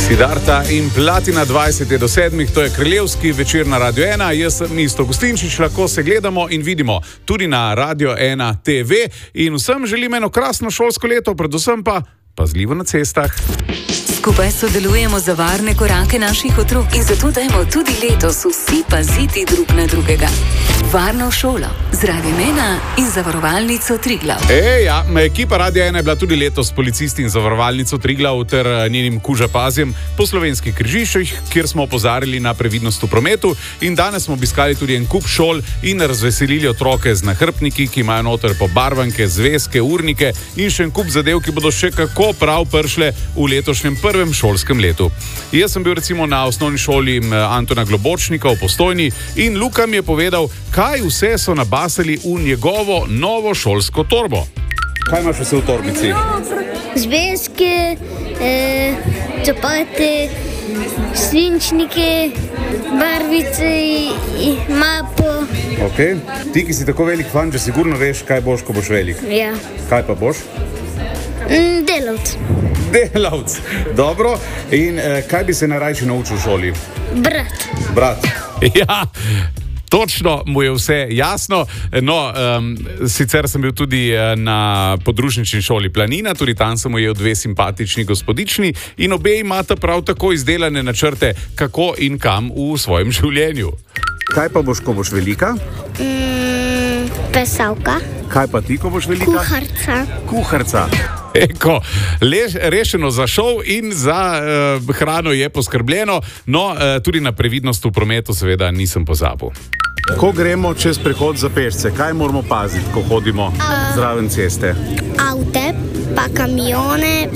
Siddharta in Platina 20:07, to je kraljevski večer na Radio 1. Jaz sem Isto Gustinčič, lahko se gledamo in vidimo tudi na Radio 1 TV. In vsem želim eno krasno šolsko leto, predvsem pa pazljivo na cestah. Skupaj sodelujemo za varne korake naših otrok in zato dajmo tudi letos vsi paziti drug na drugega. Varno šolo z Radiem 1 in Zavarovalnico Triglav. Ekipa Radia 1 je bila tudi letos policisti in Zavarovalnico Triglav ter njenim kužapazjem po slovenskih križiščih, kjer smo opozarjali na previdnost v prometu, in danes smo obiskali tudi en kup šol in razveselili otroke z nahrbtniki, ki imajo noter pobarvanke, zvezke, urnike in še en kup zadev, ki bodo še kako prav pršle v letošnjem prvem šolskem letu. Jaz sem bil recimo na osnovni šoli Antona Globočnika v Postojni in Luka mi je povedal, kaj vse so nabasali v njegovo novo šolsko torbo. Kaj imaš vse v torbici? Zvezke, čopate, svinčnike, barvice, mapo. Ok, ti, ki si tako velik fan, že sigurno veš, kaj boš, ko boš velik. Ja. Kaj pa boš? Delavc. Delavc, dobro. In kaj bi se najrajši naučil v šoli? Brat. Ja, točno mu je vse jasno. No, sicer sem bil tudi na podružnični šoli Planina, tudi tam sem ujel dve simpatični gospodični in obe imata prav tako izdelane načrte, kako in kam v svojem življenju. Kaj pa boš, ko boš velika? Pesavka. Kaj pa ti, ko boš velika? Kuharca. Eko, rešeno za šov in za hrano je poskrbljeno, no, tudi na previdnost v prometu seveda nisem pozabil. Ko gremo čez prehod za pešce, kaj moramo paziti, ko hodimo zraven ceste? Avte, pa kamione,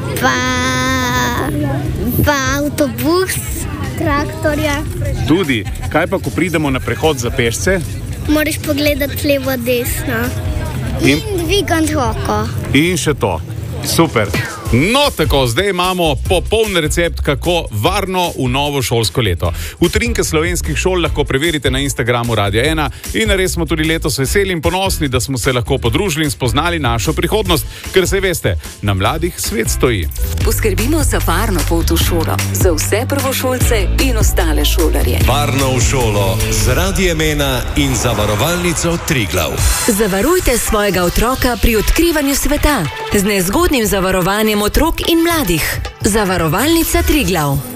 pa avtobus, traktorja. Tudi, kaj pa, ko pridemo na prehod za pešce? Moraš pogledati levo, desno. In dvigati roko. In še to. Super. No, tako, zdaj imamo popoln recept, kako varno v novo šolsko leto. Utrinke slovenskih šol lahko preverite na Instagramu Radia 1 in res smo tudi letos veseli in ponosni, da smo se lahko podružili in spoznali našo prihodnost, ker se veste, na mladih svet stoji. Poskrbimo za varno pot v šolo, za vse prvošolce in ostale šolarje. Varno v šolo z Radiem 1 in Zavarovalnico Triglav. Zavarujte svojega otroka pri odkrivanju sveta z nezgodnim zavarovanjem otrok in mladih. Zavarovalnica Triglav.